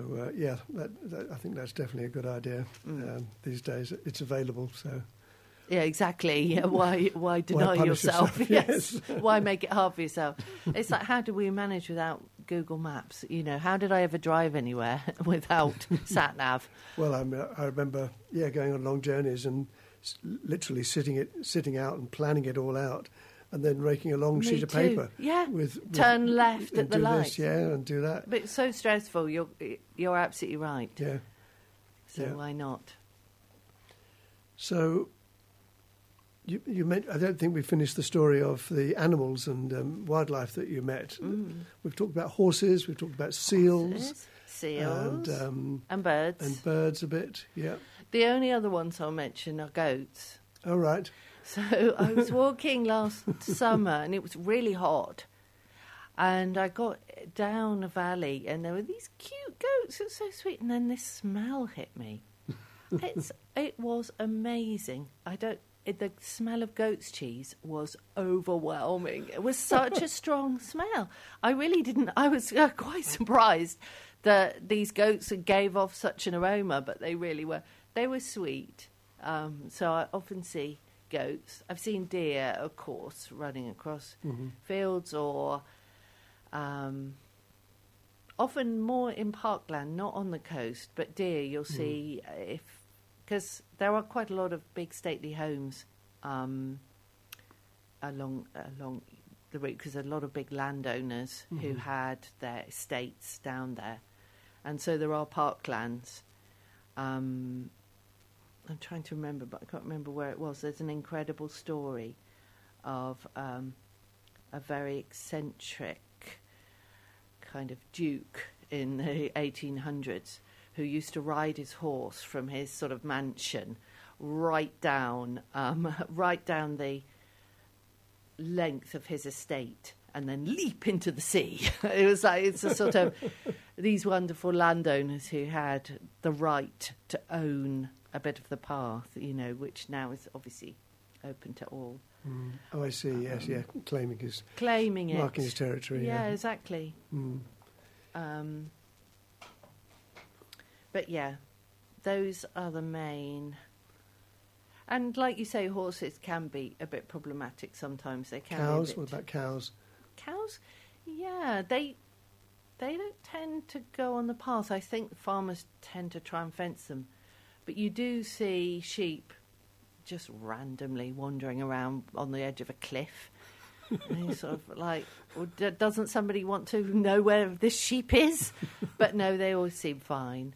I think that's definitely a good idea. These days, it's available, so. Yeah, exactly. Yeah, why deny yourself? Yes. Why make it hard for yourself? It's like, how do we manage without Google Maps? You know, how did I ever drive anywhere without sat nav? Well, I remember, going on long journeys and literally sitting out and planning it all out, and then raking a long sheet of paper. Yeah. Turn left at the light. And do that. But it's so stressful. You're absolutely right. Yeah. So why not? So. You met. I don't think we finished the story of the animals and wildlife that you met. We've talked about horses. We've talked about seals, and birds, and birds a bit. Yeah. The only other ones I'll mention are goats. Oh right. So I was walking last summer, and it was really hot, and I got down a valley, and there were these cute goats. It was so sweet, and then this smell hit me. It was amazing. The smell of goat's cheese was overwhelming. It was such a strong smell. I was quite surprised that these goats gave off such an aroma, but they really were. They were sweet. So I often see goats. I've seen deer, of course, running across fields, or often more in parkland, not on the coast, but deer you'll see because there are quite a lot of big stately homes along the route, because a lot of big landowners who had their estates down there, and so there are parklands. I'm trying to remember, but I can't remember where it was. There's an incredible story of a very eccentric kind of duke in the 1800s who used to ride his horse from his sort of mansion right down the length of his estate and then leap into the sea. It's a sort of these wonderful landowners who had the right to own a bit of the path, which now is obviously open to all. Oh, I see. Yes, claiming it, marking his territory. Yeah, exactly. But yeah, those are the main. And like you say, horses can be a bit problematic sometimes. They can. Cows? What about cows? Cows? Yeah, they don't tend to go on the path. I think farmers tend to try and fence them. But you do see sheep just randomly wandering around on the edge of a cliff. And you're sort of like, well, doesn't somebody want to know where this sheep is? But no, they always seem fine.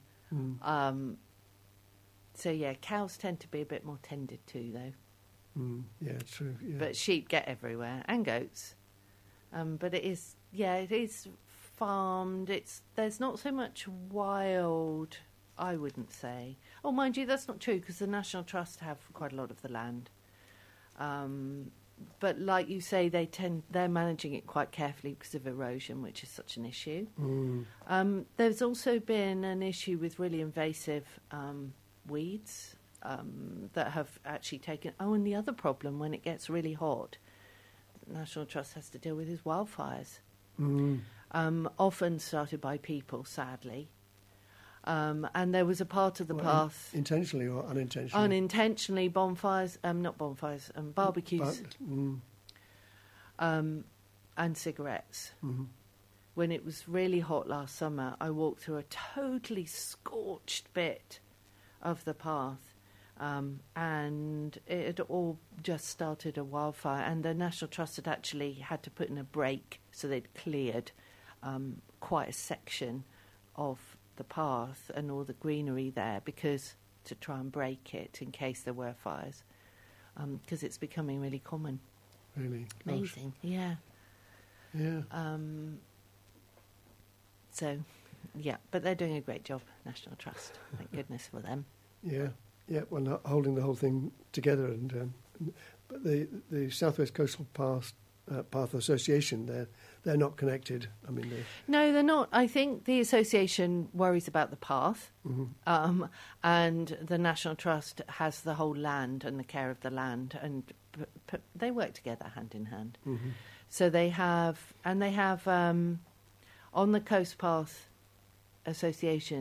So yeah, cows tend to be a bit more tended to, though. Yeah, true. Yeah. But sheep get everywhere, and goats. But it is farmed. There's not so much wild, I wouldn't say. Oh, mind you, that's not true, because the National Trust have quite a lot of the land. But like you say, they're managing it quite carefully because of erosion, which is such an issue. There's also been an issue with really invasive weeds that have actually taken. Oh, and the other problem when it gets really hot, the National Trust has to deal with is wildfires. Often started by people, sadly. And there was a part of the path... Intentionally or unintentionally? Unintentionally, barbecues. And cigarettes. When it was really hot last summer, I walked through a totally scorched bit of the path, and it had all just started a wildfire, and the National Trust had actually had to put in a brake, so they'd cleared quite a section of the path and all the greenery there to try and break it in case there were fires, because it's becoming really common. Really? Amazing. Gosh. Yeah. So, yeah, but they're doing a great job, National Trust. Thank goodness for them. Yeah. Well, not holding the whole thing together, but the Southwest Coastal Path Association, they're not connected. I mean, no, they're not. I think the association worries about the path, and the National Trust has the whole land and the care of the land, and they work together hand in hand. So they have on the Coast Path Association,